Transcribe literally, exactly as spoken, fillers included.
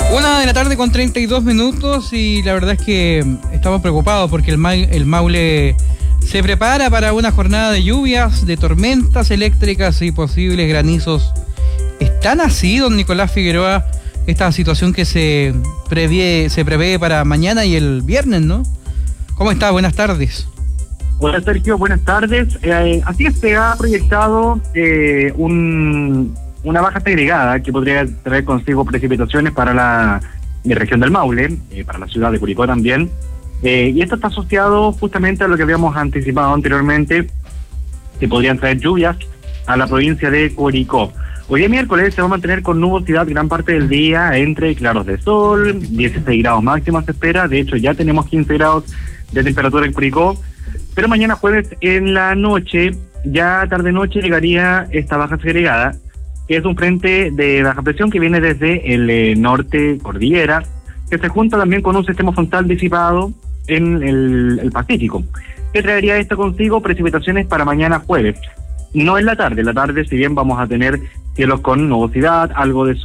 Una de la tarde con treinta y dos minutos y la verdad es que estamos preocupados porque el, Ma el Maule se prepara para una jornada de lluvias, de tormentas eléctricas y posibles granizos. ¿Están así, don Nicolás Figueroa, esta situación que se prevé, se prevé para mañana y el viernes, ¿no? ¿Cómo está? Buenas tardes. Hola Sergio, buenas tardes. Eh, así es, se ha proyectado eh, un... una baja segregada que podría traer consigo precipitaciones para la, la región del Maule, eh, para la ciudad de Curicó también, eh, y esto está asociado justamente a lo que habíamos anticipado anteriormente, que podrían traer lluvias a la provincia de Curicó. Hoy día miércoles se va a mantener con nubosidad gran parte del día, entre claros de sol, dieciséis grados máxima se espera, de hecho ya tenemos quince grados de temperatura en Curicó, pero mañana jueves en la noche, ya tarde-noche, llegaría esta baja segregada, que es un frente de baja presión que viene desde el eh, norte cordillera, que se junta también con un sistema frontal disipado en el, el Pacífico. ¿Qué traería esto consigo? Precipitaciones para mañana jueves. No en la tarde, en la tarde si bien vamos a tener cielos con nubosidad, algo de sol,